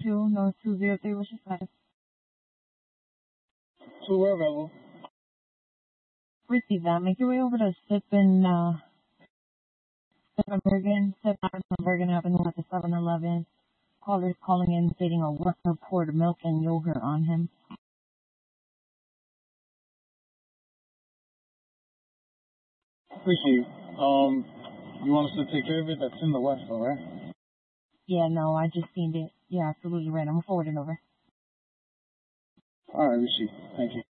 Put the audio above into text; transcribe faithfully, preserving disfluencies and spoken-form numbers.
two North two zero three, what's your status? Two were available. Receive that. Make your way over to Sip and, uh, Sip and Bergen. Sip and Bergen happened at the seven eleven. Callers calling in stating a worker poured milk and yogurt on him. Appreciate you. Um, you want us to take care of it? That's in the west, though, right? Yeah, no, I just seen it. Yeah, absolutely right. I'm gonna forward it over. All right, receive. Thank you.